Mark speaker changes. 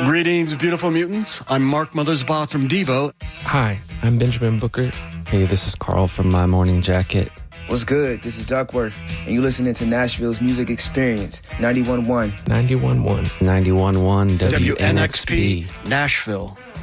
Speaker 1: Greetings, beautiful mutants. I'm Mark Mothersbaugh from Devo.
Speaker 2: Hi, I'm Benjamin Booker.
Speaker 3: Hey, this is Carl from My Morning Jacket.
Speaker 4: What's good? This is Duckworth, and you're listening to Nashville's Music Experience, 91.1.
Speaker 2: 91.1.
Speaker 3: 91.1
Speaker 1: WNXP,
Speaker 3: WNXP.
Speaker 1: Nashville.